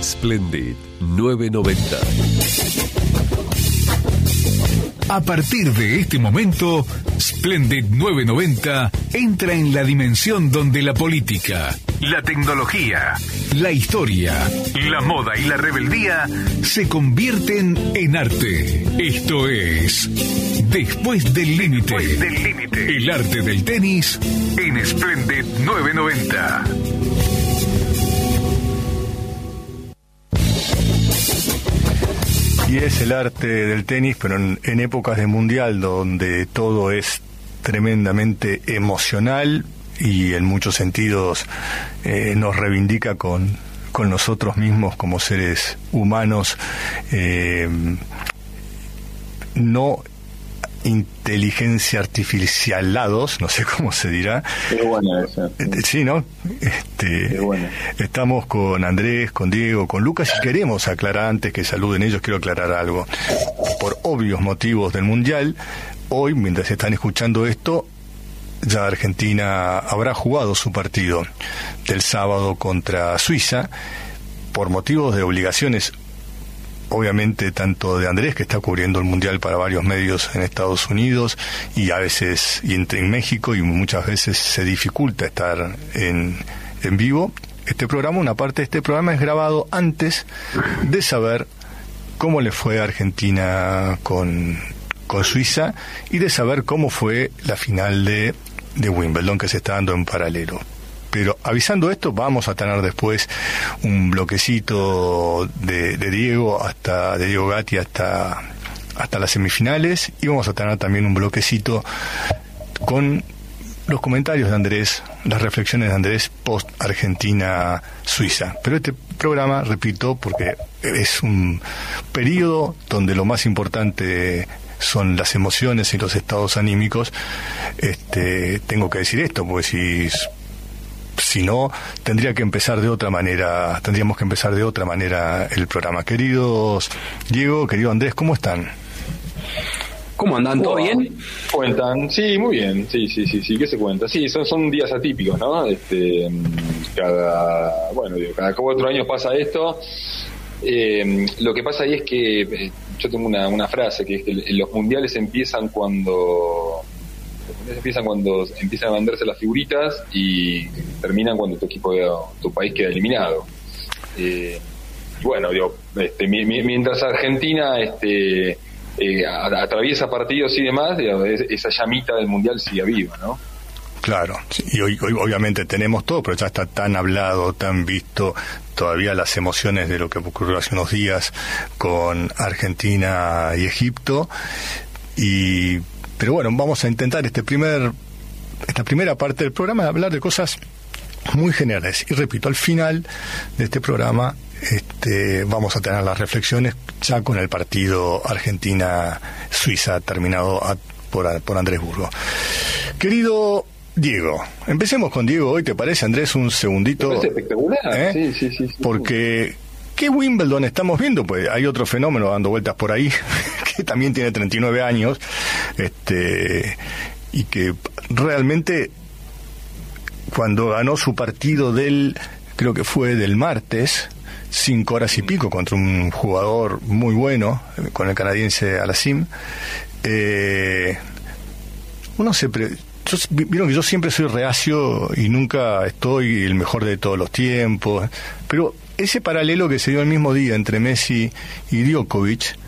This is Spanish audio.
Splendid 990. A partir de este momento, Splendid 990 entra en la dimensión donde la política, la tecnología, la historia, la moda y la rebeldía se convierten en arte. Esto es Después del Límite. El arte del tenis en Splendid 990. Y es el arte del tenis, pero en épocas de mundial donde todo es tremendamente emocional y en muchos sentidos nos reivindica con nosotros mismos como seres humanos, no inteligencia artificialados, no sé cómo se dirá. Qué bueno eso. Sí, ¿no? Qué bueno. Estamos con Andrés, con Diego, con Lucas, y queremos aclarar, antes que saluden ellos, quiero aclarar algo. Por obvios motivos del Mundial, hoy, mientras están escuchando esto, ya Argentina habrá jugado su partido del sábado contra Suiza, por motivos de obligaciones, obviamente, tanto de Andrés, que está cubriendo el Mundial para varios medios en Estados Unidos y a veces en México, y muchas veces se dificulta estar en vivo. Una parte de este programa es grabado antes de saber cómo le fue a Argentina con Suiza y de saber cómo fue la final de Wimbledon, que se está dando en paralelo. Pero avisando esto, vamos a tener después un bloquecito de Diego Gatti hasta las semifinales, y vamos a tener también un bloquecito con los comentarios de Andrés, las reflexiones de Andrés post Argentina-Suiza. Pero este programa, repito, porque es un periodo donde lo más importante son las emociones y los estados anímicos, tengo que decir esto, porque si no, tendríamos que empezar de otra manera el programa. Queridos Diego, querido Andrés, ¿cómo están? ¿Cómo andan? ¿Todo bien? ¿Cuentan? Sí, muy bien. Sí. ¿Qué se cuenta? Sí, son días atípicos, ¿no? Cada 4 años pasa esto. Lo que pasa ahí es que yo tengo una frase que es que los mundiales empiezan cuando empiezan a venderse las figuritas y terminan cuando tu país queda eliminado. Mientras Argentina atraviesa partidos y demás, esa llamita del mundial sigue viva, ¿no? Claro, y hoy obviamente tenemos todo, pero ya está tan hablado, tan visto, todavía las emociones de lo que ocurrió hace unos días con Argentina y Egipto. Pero bueno, vamos a intentar esta primera parte del programa de hablar de cosas muy generales. Y repito, al final de este programa vamos a tener las reflexiones ya con el partido Argentina-Suiza terminado por Andrés Burgo. Querido Diego, empecemos con Diego hoy, ¿te parece, Andrés? Un segundito. Es espectacular. Sí. Porque ¿qué Wimbledon estamos viendo? Pues hay otro fenómeno dando vueltas por ahí que también tiene 39 años, y que realmente cuando ganó su partido creo que fue del martes, 5 horas y pico, contra un jugador muy bueno, con el canadiense Alassim, vieron que yo siempre soy reacio y nunca estoy el mejor de todos los tiempos, pero ese paralelo que se dio el mismo día entre Messi y Djokovic